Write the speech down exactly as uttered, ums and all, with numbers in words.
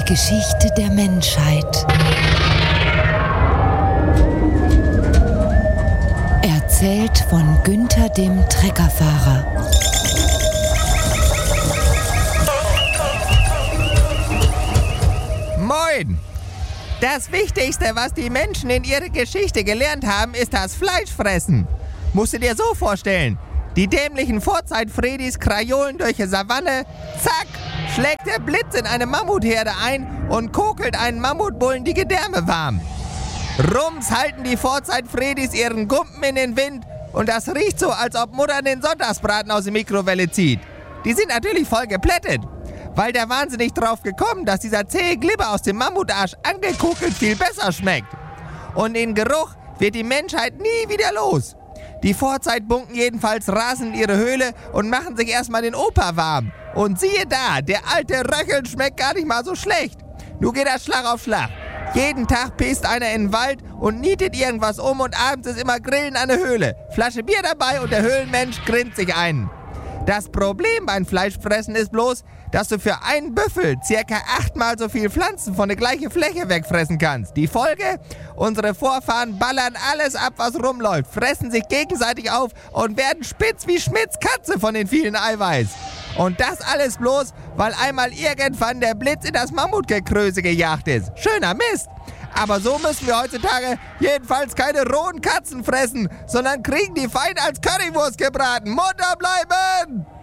Geschichte der Menschheit. Erzählt von Günther dem Treckerfahrer. Moin! Das Wichtigste, was die Menschen in ihrer Geschichte gelernt haben, ist das Fleischfressen. Musst du dir so vorstellen. Die dämlichen Vorzeit-Fredis krajolen durch die Savanne, zack, schlägt der Blitz in eine Mammutherde ein und kokelt einen Mammutbullen die Gedärme warm. Rums halten die Vorzeit-Fredis ihren Gumpen in den Wind und das riecht so, als ob Mutter den Sonntagsbraten aus der Mikrowelle zieht. Die sind natürlich voll geplättet, weil der wahnsinnig drauf gekommen, dass dieser zähe Glibber aus dem Mammutarsch angekokelt viel besser schmeckt. Und den Geruch wird die Menschheit nie wieder los. Die Vorzeitbunken jedenfalls rasen in ihre Höhle und machen sich erstmal den Opa warm. Und siehe da, der alte Röcheln schmeckt gar nicht mal so schlecht. Nun geht das Schlag auf Schlag. Jeden Tag pisst einer in den Wald und nietet irgendwas um und abends ist immer Grillen an der Höhle. Flasche Bier dabei und der Höhlenmensch grinst sich ein. Das Problem beim Fleischfressen ist bloß, dass du für einen Büffel circa achtmal so viel Pflanzen von der gleichen Fläche wegfressen kannst. Die Folge? Unsere Vorfahren ballern alles ab, was rumläuft, fressen sich gegenseitig auf und werden spitz wie Schmidts Katze von den vielen Eiweiß. Und das alles bloß, weil einmal irgendwann der Blitz in das Mammutgekröse gejagt ist. Schöner Mist! Aber so müssen wir heutzutage jedenfalls keine rohen Katzen fressen, sondern kriegen die fein als Currywurst gebraten. Munter bleiben!